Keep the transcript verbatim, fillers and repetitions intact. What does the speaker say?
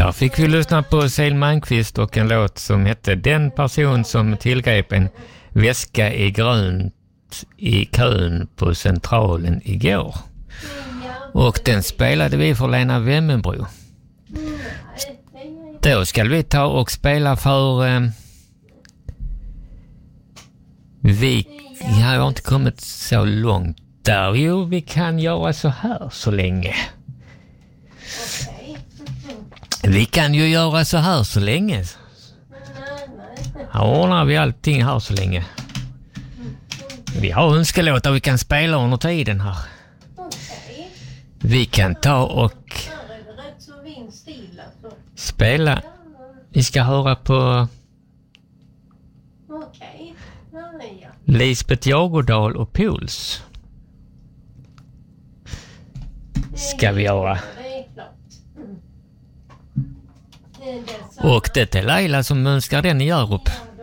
Där fick vi lyssna på Seil Malmqvist och en låt som hette Den person som tillgrep en väska i grönt i kön på Centralen igår. Och den spelade vi för Lena Wemmenbro. Då ska vi ta och spela för... Eh, vi har inte kommit så långt där. Jo, vi kan göra så här så länge. Vi kan ju göra så här så länge. Här ordnar vi allting här så länge. Vi har önskelåtar vi kan spela under tiden här. Vi kan ta och spela. Vi ska höra på Lisbeth Jagerdal och Puls. Ska vi göra. Och det är Laila som önskar den i Europe.